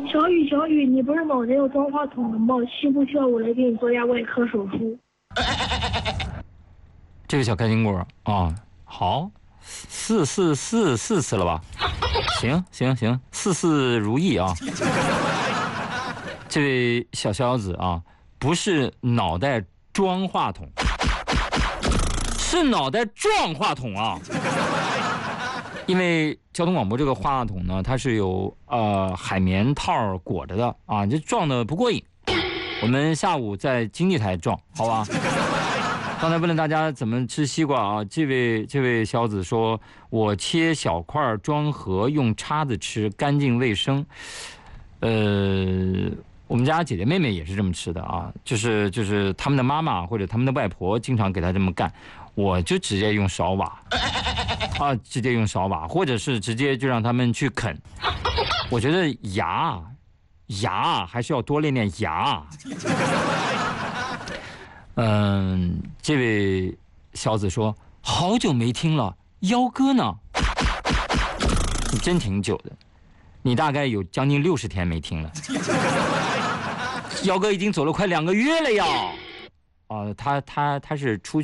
小雨，你不是脑袋有装话筒的吗？需不需要我来给你做下外科手术？ 这个小开心果啊，好，4次了吧？行，事事如意啊。这位小肖子啊，不是脑袋装话筒，是脑袋撞话筒啊。因为交通广播这个话筒呢，它是有海绵套裹着的啊，这撞的不过瘾。我们下午在经济台撞，好吧？刚才问了大家怎么吃西瓜啊，这位小子说，我切小块装盒，用叉子吃，干净卫生。我们家姐姐妹妹也是这么吃的啊，就是他们的妈妈或者他们的外婆经常给他这么干，我就直接用勺把啊，直接用勺把，或者是直接就让他们去啃。我觉得牙还是要多练练牙。这位小子说，好久没听了，幺哥呢？你真挺久的，你大概有将近60天没听了。幺哥已经走了快2个月了呀。他是出去